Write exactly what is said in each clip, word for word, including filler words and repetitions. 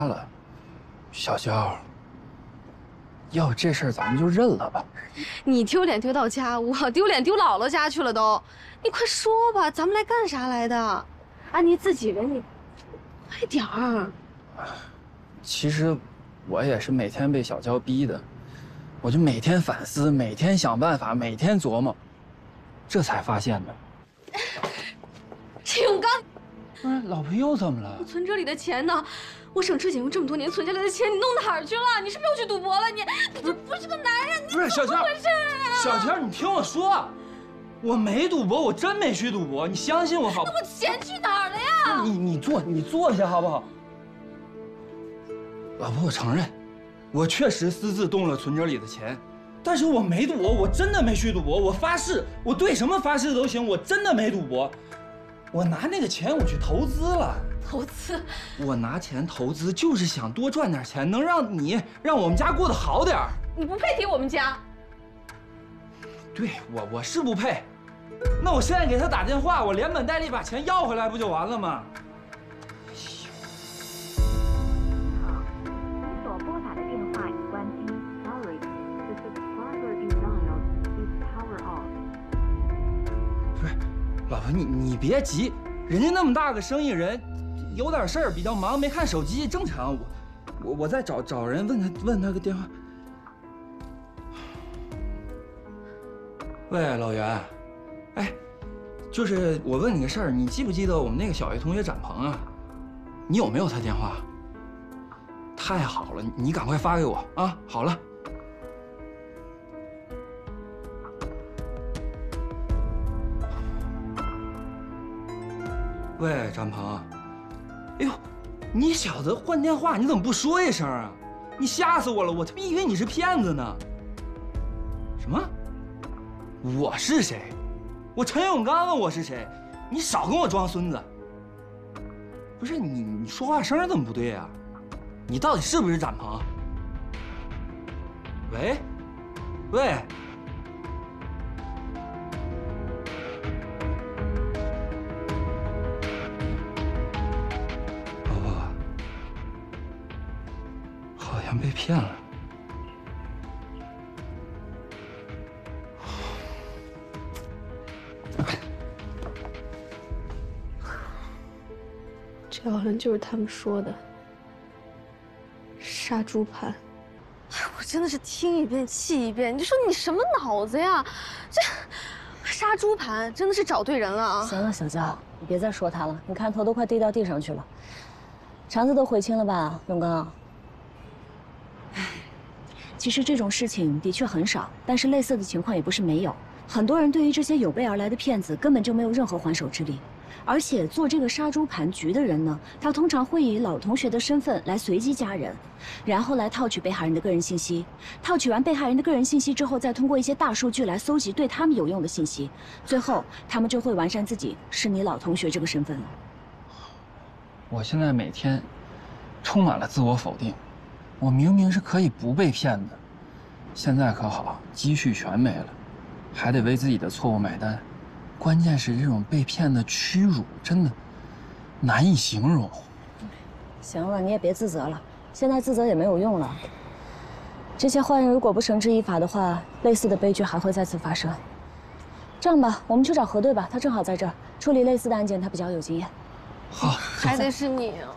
了，小娇，要不这事儿咱们就认了吧。 你丢脸丢到家，我丢脸丢姥姥家去了都。你快说吧，咱们来干啥来的？安妮自己人，你快点儿。 其实我也是每天被小娇逼的，我就每天反思，每天想办法，每天琢磨，这才发现的。 陈永刚， 不是，老婆又怎么了？ 我存折里的钱呢？我省吃俭用这么多年存下来的钱，你弄哪儿去了？你是不是又去赌博了？你你这不是个男人，你不是小娇， 怎么回事啊？ 小娇，你听我说，我没赌博，我真没去赌博，你相信我好不好？ 那我钱去哪儿了呀？ 你你坐，你坐下好不好？老婆，我承认，我确实私自动了存折里的钱，但是我没赌博，我真的没去赌博，我发誓，我对什么发誓都行，我真的没赌博，我拿那个钱我去投资了。 投资？ 我拿钱投资就是想多赚点钱，能让你让我们家过得好点儿。 你不配提我们家。 对我我是不配，那我现在给他打电话，我连本带利把钱要回来不就完了吗？ 所拨打的电话已关机。Sorry, the subscriber you dialed is power off. 不是，老婆你你别急，人家那么大个生意人，有点事儿比较忙，没看手机正常。我我我再找找人问他问他个电话。喂，老袁，哎，就是我问你个事儿，你记不记得我们那个小学同学展鹏啊？你有没有他电话？太好了，你赶快发给我啊！好了。喂，展鹏，哎呦，你小子换电话你怎么不说一声啊？你吓死我了，我他妈以为你是骗子呢。什么？我是谁？我陈永刚问我是谁，你少跟我装孙子。不是你，你说话声怎么不对啊？你到底是不是展鹏？喂，喂。老婆，好像被骗了。 这好像就是他们说的杀猪盘。哎，我真的是听一遍气一遍。你说你什么脑子呀？这杀猪盘真的是找对人了啊！ 行了，小娇，你别再说他了。你看头都快低到地上去了，肠子都悔青了吧，永刚？唉，其实这种事情的确很少，但是类似的情况也不是没有。很多人对于这些有备而来的骗子根本就没有任何还手之力。而且做这个杀猪盘局的人呢，他通常会以老同学的身份来随机加人，然后来套取被害人的个人信息。套取完被害人的个人信息之后，再通过一些大数据来搜集对他们有用的信息，最后他们就会完善自己是你老同学这个身份了。 我现在每天充满了自我否定，我明明是可以不被骗的，现在可好，积蓄全没了，还得为自己的错误买单。关键是这种被骗的屈辱，真的难以形容。 行了，你也别自责了，现在自责也没有用了。这些坏人如果不绳之以法的话，类似的悲剧还会再次发生。这样吧，我们去找核对吧，他正好在这儿，处理类似的案件他比较有经验。 好， 还得是你啊！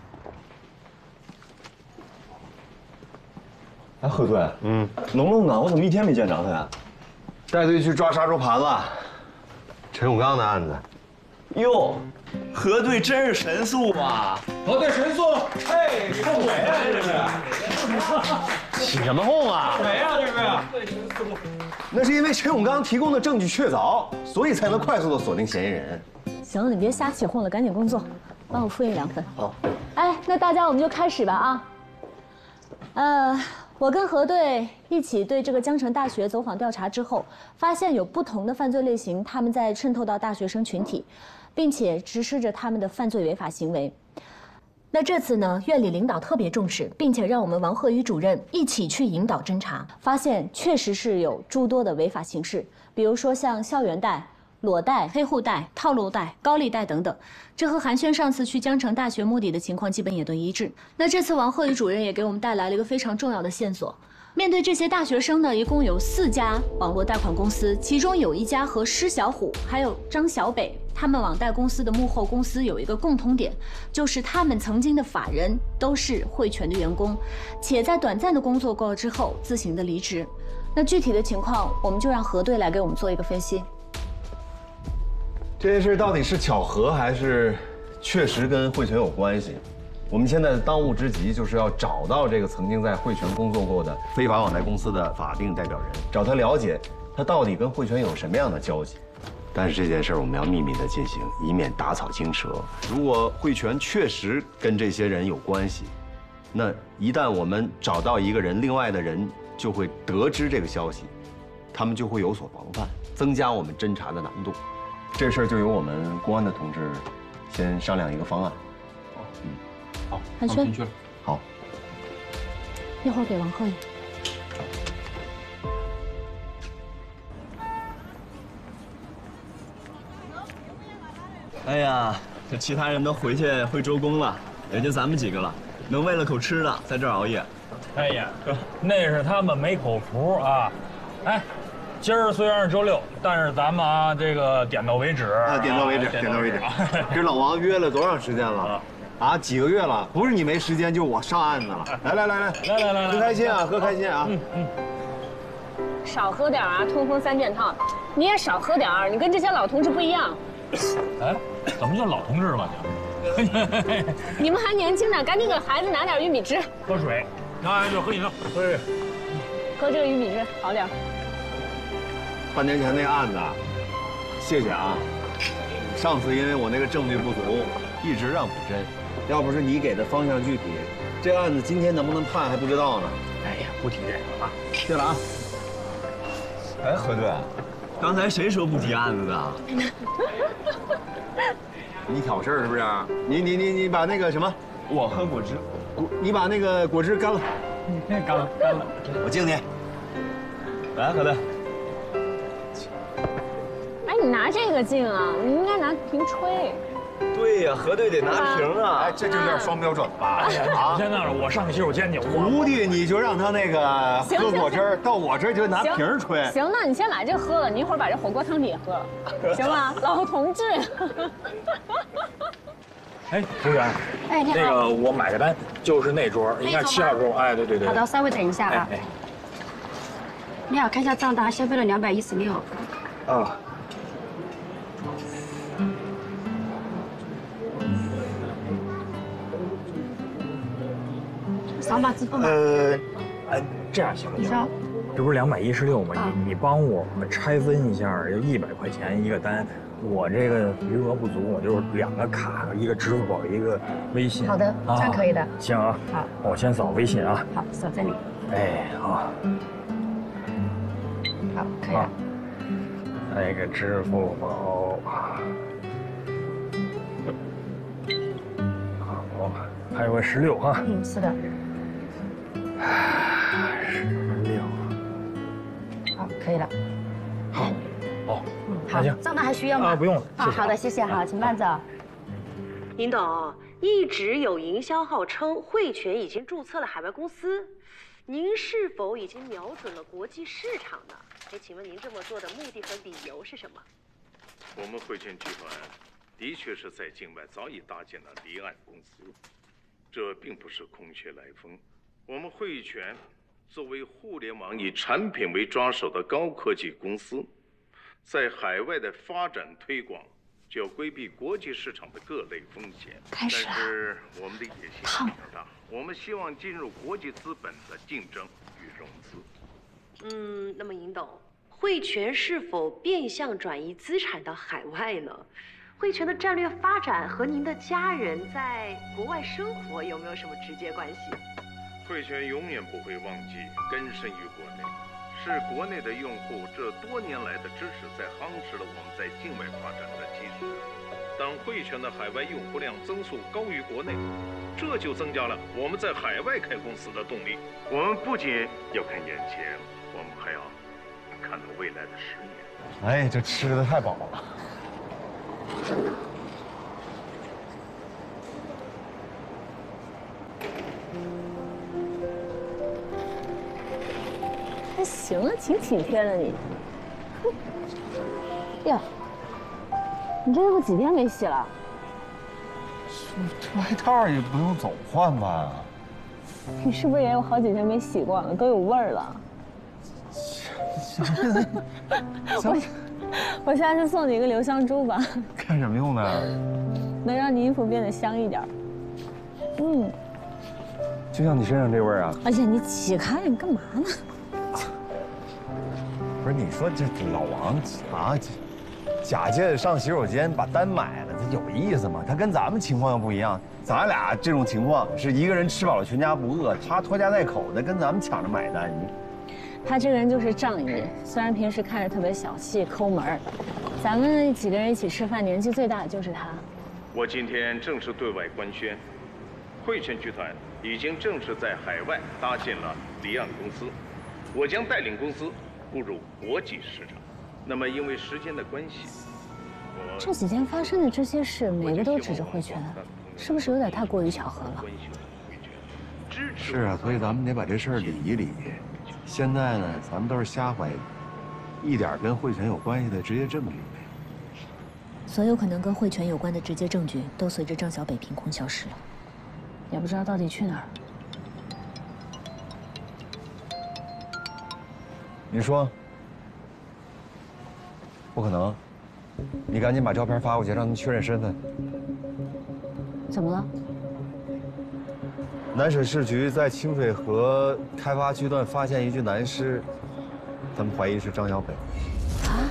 哎，核对，嗯，龙龙呢？我怎么一天没见着他呀？ 带队去抓杀猪盘了。陈永刚的案子。 哟，核对真是神速啊！ 核对神速，哎，后悔啊这是！ 起什么哄啊？ 谁呀这是？ 那是因为陈永刚提供的证据确凿，所以才能快速的锁定嫌疑人。 行了，你别瞎起哄了，赶紧工作，帮我复印两份。 好。 哎，那大家我们就开始吧啊。呃。我跟核对一起对这个江城大学走访调查之后，发现有不同的犯罪类型，他们在渗透到大学生群体，并且实施着他们的犯罪违法行为。那这次呢，院里领导特别重视，并且让我们王鹤宇主任一起去引导侦查，发现确实是有诸多的违法形式，比如说像校园贷、 裸贷、黑户贷、套路贷、高利贷等等，这和韩轩上次去江城大学摸底的情况基本也都一致。那这次王鹤宇主任也给我们带来了一个非常重要的线索。面对这些大学生呢，一共有四家网络贷款公司，其中有一家和施小虎还有张小北他们网贷公司的幕后公司有一个共同点，就是他们曾经的法人都是汇泉的员工，且在短暂的工作过之后自行的离职。那具体的情况，我们就让核对来给我们做一个分析。 这件事到底是巧合还是确实跟汇泉有关系？我们现在的当务之急就是要找到这个曾经在汇泉工作过的非法网贷公司的法定代表人，找他了解他到底跟汇泉有什么样的交集。但是这件事我们要秘密的进行，以免打草惊蛇。如果汇泉确实跟这些人有关系，那一旦我们找到一个人，另外的人就会得知这个消息，他们就会有所防范，增加我们侦查的难度。这事儿就由我们公安的同志先商量一个方案。 嗯。好， 韩轩去了。 好， 一会儿给王鹤宇。 哎呀，这其他人都回去会周公了，也就咱们几个了，能为了口吃的在这儿熬夜。 哎呀，那是他们没口福啊！哎，今儿虽然是周六，但是咱们啊，这个点到为止啊，点到为止，点到为止。跟老王约了多长时间了？啊，几个月了，不是你没时间，就我上案子了。来来来来来来来， 喝开心啊，喝开心啊！ 嗯嗯。 少喝点啊，通风三件套。你也少喝点儿，你跟这些老同志不一样。 哎，怎么就老同志了你？ 你们还年轻呢，赶紧给孩子拿点玉米汁。 喝水，那就喝饮料。喝水。 喝这个玉米汁好点。 半年前那个案子，谢谢啊。上次因为我那个证据不足，一直让补侦。要不是你给的方向具体，这案子今天能不能判还不知道呢。 哎呀，不提这个啊。 谢了啊。哎，何队， 刚才谁说不提案子的？ 你挑事儿是不是？你你你你把那个什么， 我喝果汁， 果你把那个果汁干了。 嗯，干了干了。 我敬你。 来，何队。 哎，你拿这个敬啊，你应该拿瓶吹。 对呀，何队得拿瓶啊！ 哎，这就叫双标准吧？ 啊！先那样，我上洗手间去。 徒弟，你就让他那个喝果汁，到我这儿就拿瓶吹。 行，那你先把这喝了，你一会儿把这火锅汤底也喝了，行吗？老同志。 哎，服务员， 哎，你好。 那个我买个单，就是那桌，应该七号桌。哎，对对对。 好的，稍微等一下啊。 哎。 你好，看一下账单，消费了两百一十六。 啊。 扫码支付吗？ 呃，哎，这样行不行？这不是两百一十六吗？你你帮我们拆分一下，要一百块钱一个单。我这个余额不足，我就是两个卡，一个支付宝，一个微信。 好的，这样可以的。 行啊。 好， 我先扫微信啊。 好，扫这里。 哎，好。 好，可以了。 那个支付宝。好，还有个十六哈。 嗯，是的。 十六， 好，可以了。 好，好， 嗯，好，账单还需要吗？ 啊，不用了。 啊，好的，谢谢哈，请慢走。 尹董，一直有营销号称汇泉已经注册了海外公司，您是否已经瞄准了国际市场呢？哎，请问您这么做的目的和理由是什么？ 我们汇泉集团的确是在境外早已搭建了离岸公司，这并不是空穴来风。我们汇泉作为互联网以产品为抓手的高科技公司，在海外的发展推广就要规避国际市场的各类风险。 开始啊！ 但是我们的野心非常大，我们希望进入国际资本的竞争与融资。 嗯，那么尹董，汇泉是否变相转移资产到海外呢？汇泉的战略发展和您的家人在国外生活有没有什么直接关系？ 汇泉永远不会忘记根深于国内，是国内的用户这多年来的支持，在夯实了我们在境外发展的基石。当汇泉的海外用户量增速高于国内，这就增加了我们在海外开公司的动力。我们不仅要看眼前，我们还要看到未来的十年。 哎，这吃的太饱了。 还行啊，挺体贴的你。哼，哟，你这衣服几天没洗了？ 这外套也不用总换吧？ 你是不是也有好几天没洗过了，都有味儿了？我我下次送你一个留香珠吧。 干什么用的？ 能让你衣服变得香一点。嗯， 就像你身上这味儿啊。 而且你起开，你干嘛呢？ 不是你说这老王啊，假借上洗手间把单买了，这有意思吗？他跟咱们情况又不一样，咱俩这种情况是一个人吃饱了全家不饿，他拖家带口的跟咱们抢着买单。你他这个人就是仗义，虽然平时看着特别小气抠门儿，咱们几个人一起吃饭，年纪最大的就是他。 我今天正式对外官宣，汇泉集团已经正式在海外搭建了离岸公司，我将带领公司步入国际市场。那么因为时间的关系，我这几天发生的这些事，每个都指着汇泉，是不是有点太过于巧合了？ 是啊，所以咱们得把这事儿理一理。现在呢，咱们都是瞎怀疑，一点跟汇泉有关系的直接证据没有。 所有可能跟汇泉有关的直接证据，都随着张小北凭空消失了，也不知道到底去哪儿。 你说？不可能，你赶紧把照片发过去，让他们确认身份。 怎么了？ 南水市局在清水河开发区段发现一具男尸，他们怀疑是张小北。 啊？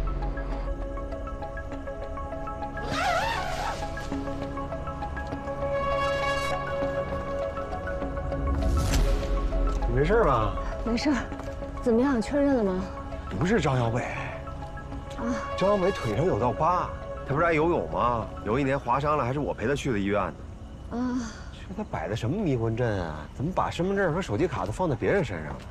你没事吧？ 没事。怎么样？确认了吗？ 不是张小北。啊，张小北腿上有道疤，他不是爱游泳吗？有一年划伤了，还是我陪他去的医院呢。啊，这他摆的什么迷魂阵啊？怎么把身份证和手机卡都放在别人身上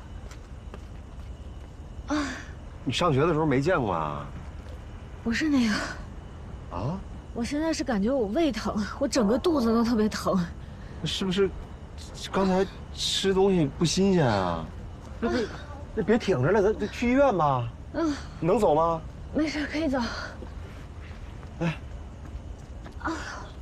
了？啊，你上学的时候没见过啊？ 不是那个。 啊？ 我现在是感觉我胃疼，我整个肚子都特别疼。 是不是刚才吃东西不新鲜啊？那别那别挺着了，咱去医院吧。嗯，能走吗？ 没事，可以走。 来。啊。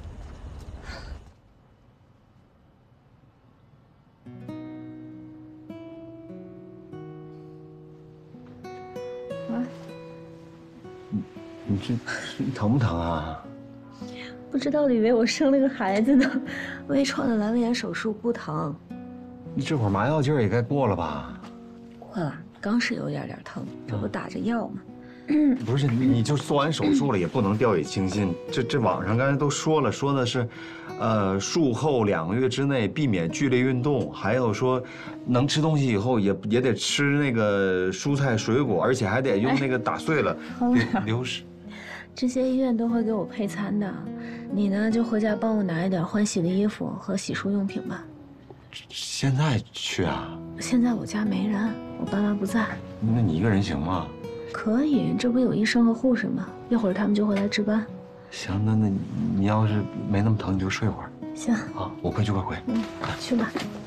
啊。你你这疼不疼啊？ 不知道的以为我生了个孩子呢。微创的阑尾炎手术不疼。 你这会儿麻药劲儿也该过了吧？ 过了，刚是有点点疼，这不打着药吗？ 不是，你就做完手术了，也不能掉以轻心。这这网上刚才都说了，说的是，呃，术后两个月之内避免剧烈运动，还有说，能吃东西以后也也得吃那个蔬菜水果，而且还得用那个打碎了流食。 这些医院都会给我配餐的，你呢就回家帮我拿一点换洗的衣服和洗漱用品吧。 现在去啊？ 现在我家没人，我爸妈不在。 那你一个人行吗？ 可以，这不有医生和护士吗？一会儿他们就会来值班。 行，那那你要是没那么疼，你就睡会儿。 行。 好，我快去快回。 嗯，去吧。